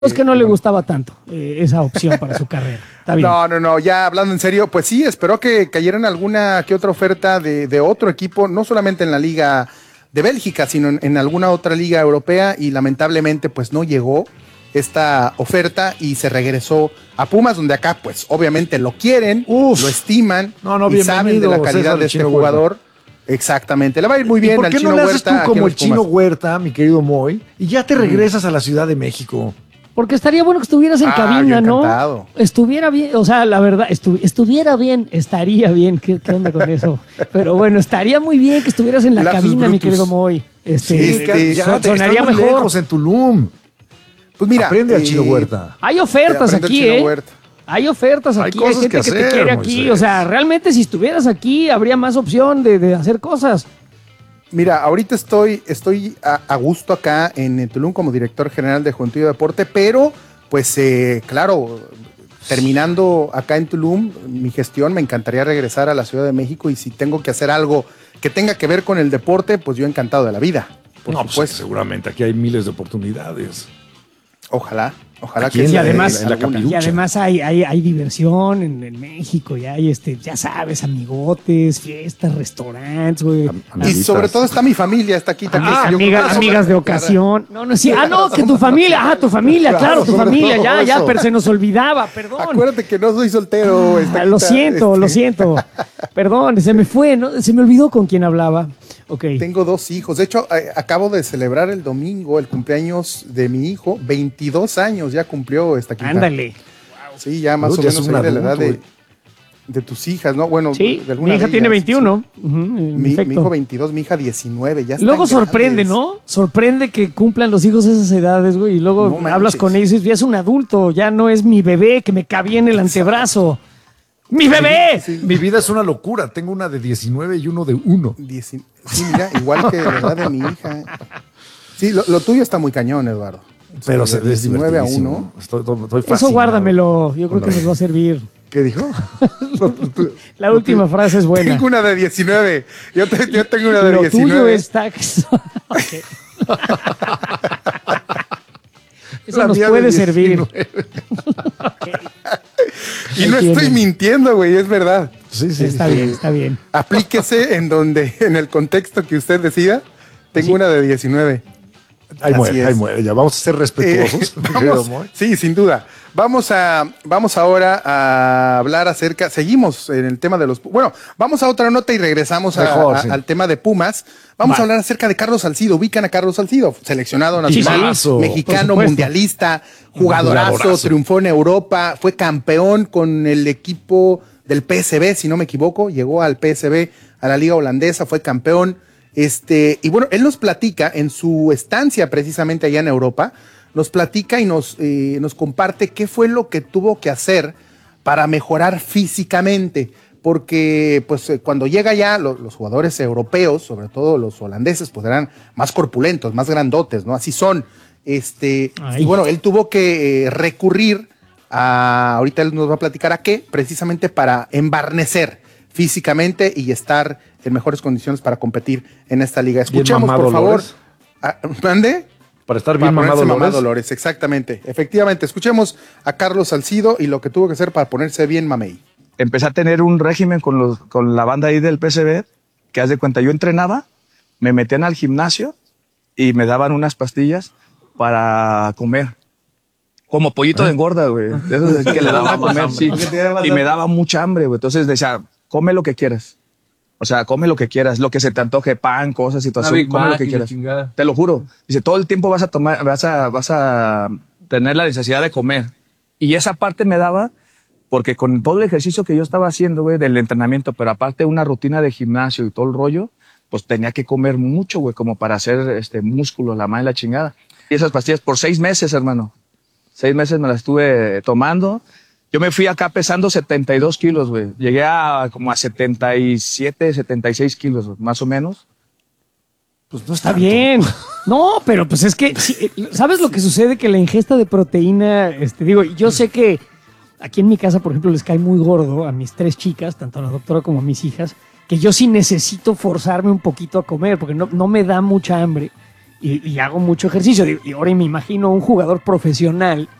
Es que no le gustaba tanto esa opción para su carrera. Está bien. No, ya hablando en serio, pues sí, esperó que cayera en alguna que otra oferta de otro equipo, no solamente en la Liga de Bélgica, sino en alguna otra liga europea, y lamentablemente pues no llegó esta oferta y se regresó a Pumas, donde acá pues obviamente lo quieren, lo estiman y saben de la calidad de este jugador. Exactamente, le va a ir muy bien al Chino Huerta. ¿Por qué no le haces tú como el Chino Huerta, mi querido Moy, y ya te regresas a la Ciudad de México? Porque estaría bueno que estuvieras en cabina, ¿no? Estuviera bien, o sea, la verdad, estuviera bien, estaría bien. ¿Qué onda con eso? Pero bueno, estaría muy bien que estuvieras en la cabina, mi querido Moy. Ya sonaría mejor. Lejos en Tulum. Pues mira, aprende al Chino Huerta. Hay ofertas aquí, Hay ofertas aquí, hay gente que te quiere aquí. Moisés. O sea, realmente si estuvieras aquí, habría más opción de hacer cosas. Mira, ahorita estoy a gusto acá en Tulum como director general de Juventud y Deporte, pero pues claro, terminando acá en Tulum mi gestión, me encantaría regresar a la Ciudad de México, y si tengo que hacer algo que tenga que ver con el deporte, pues yo encantado de la vida. Por supuesto. Pues seguramente aquí hay miles de oportunidades. Ojalá aquí que y además, en la Capirucha. Y además hay diversión en México, y hay ya sabes, amigotes, fiestas, restaurantes, güey. Y sobre todo está mi familia, está aquí también. Amigas de ocasión. Que tu familia, tu familia, claro, tu familia, ya, pero se nos olvidaba, perdón. Acuérdate que no soy soltero. Lo siento. Perdón, se me fue, ¿no? Se me olvidó con quién hablaba. Okay. Tengo 2 hijos. De hecho, acabo de celebrar el domingo el cumpleaños de mi hijo. 22 años ya cumplió esta quinta. Ándale. Sí, ya más o menos de la edad de tus hijas, ¿no? Bueno, sí, mi hija tiene 21. Sí. Mi hijo 22, mi hija 19. Ya luego sorprende, ¿no? Sorprende que cumplan los hijos esas edades, güey. Y luego hablas con ellos y dices, ya es un adulto, ya no es mi bebé que me cabía en el antebrazo. ¡Mi bebé! Sí. Mi vida es una locura. Tengo una de 19 y uno de 1. Sí, mira, igual que la edad de mi hija. Sí, lo tuyo está muy cañón, Eduardo. Pero se de 19 a 1. Estoy eso guárdamelo. Yo creo que nos va a servir. ¿Qué dijo? La última frase es buena. Tengo una de 19. Yo tengo una de 19. Lo tuyo es tax. Okay. Eso nos puede servir. Okay. Y no estoy mintiendo, güey, es verdad. Sí, está bien. Aplíquese en el contexto que usted decida. Tengo una de 19. Ahí muere, ya vamos a ser respetuosos. Sí, sin duda. Vamos ahora a hablar seguimos en el tema de vamos a otra nota y regresamos al tema de Pumas. Vamos a hablar acerca de Carlos Salcido. Ubican a Carlos Salcido, seleccionado nacional, mexicano, mundialista, jugadorazo, triunfó en Europa, fue campeón con el equipo del PSV, si no me equivoco, llegó al PSV, a la liga holandesa, fue campeón. Y bueno, él nos platica en su estancia precisamente allá en Europa, nos platica y nos comparte qué fue lo que tuvo que hacer para mejorar físicamente, porque pues cuando llega ya los jugadores europeos, sobre todo los holandeses, pues eran más corpulentos, más grandotes, ¿no? Así son. Y bueno, él tuvo que recurrir ahorita él nos va a platicar a qué, precisamente para embarnecer físicamente y estar en mejores condiciones para competir en esta liga. Escuchemos, por favor. ¿Mande? Para estar bien mamado Dolores, exactamente. Efectivamente, escuchemos a Carlos Salcido y lo que tuvo que hacer para ponerse bien mamey. Empecé a tener un régimen con la banda ahí del PSV, que haz de cuenta, yo entrenaba, me metían al gimnasio y me daban unas pastillas para comer. Como pollito de engorda, güey. De esos que le daban a comer, sí. Y me daba mucha hambre, güey. Entonces decía, come lo que quieras. O sea, come lo que quieras, lo que se te antoje, pan, cosas, situación, come lo que quieras. Te lo juro. Dice, todo el tiempo vas a tener la necesidad de comer. Y esa parte me daba, porque con todo el ejercicio que yo estaba haciendo, güey, del entrenamiento, pero aparte una rutina de gimnasio y todo el rollo, pues tenía que comer mucho, güey, como para hacer músculo, la madre y la chingada. Y esas pastillas por 6 meses, hermano. 6 meses me las estuve tomando. Yo me fui acá pesando 72 kilos, güey. Llegué como a 77, 76 kilos, más o menos. Pues no está bien. No, pero pues es que, ¿sabes lo que sucede? Que la ingesta de proteína, yo sé que aquí en mi casa, por ejemplo, les cae muy gordo a mis 3 chicas, tanto a la doctora como a mis hijas, que yo sí necesito forzarme un poquito a comer, porque no me da mucha hambre. y hago mucho ejercicio. Y ahora me imagino un jugador profesional